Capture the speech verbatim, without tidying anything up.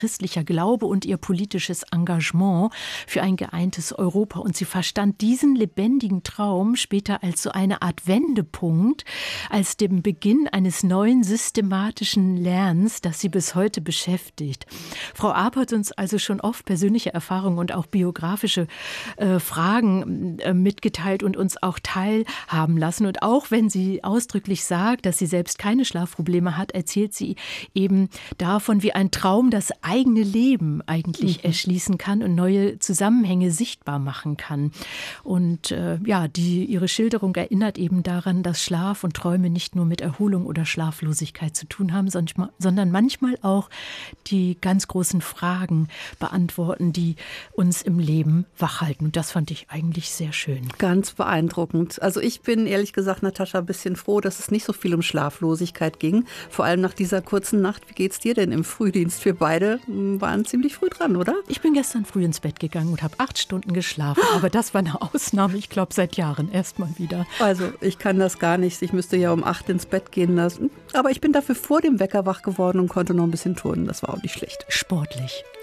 christlicher Glaube und ihr politisches Engagement für ein geeintes Europa. Und sie verstand diesen lebendigen Traum später als so eine Art Wendepunkt, als den Beginn eines neuen systematischen Lernens, das sie bis heute beschäftigt. Frau Arp hat uns also schon oft persönliche Erfahrungen und auch biografische äh, Fragen äh, mitgeteilt und uns auch teilhaben lassen. Und auch wenn sie ausdrücklich sagt, dass sie selbst keine Schlafprobleme hat, erzählt sie eben davon, wie ein Traum das eigene Leben eigentlich mhm. erschließen kann und neue Zusammenhänge sichtbar machen kann. Und äh, ja, die, ihre Schilderung erinnert eben daran, dass Schlaf und Träume nicht nur mit Erholung oder Schlaflosigkeit zu tun haben, sondern manchmal auch die ganz großen Fragen beantworten, die uns im Leben wachhalten. Und das fand ich eigentlich sehr schön. Ganz beeindruckend. Also ich bin ehrlich gesagt, Natascha, ein bisschen froh, dass es nicht so viel um Schlaflosigkeit ging. Vor allem nach dieser kurzen Nacht. Wie geht's dir denn im Frühdienst? Wir beide waren ziemlich früh dran, oder? Ich bin gestern früh ins Bett gegangen und habe acht Stunden geschlafen. Aber das war eine Ausnahme, ich glaube, seit Jahren erst mal wieder. Also ich kann das gar nicht. Ich müsste ja um acht ins Bett gehen lassen. Aber ich bin dafür vor dem Wecker wach geworden und konnte noch ein bisschen turnen. Das war auch nicht schlecht. Sportlich.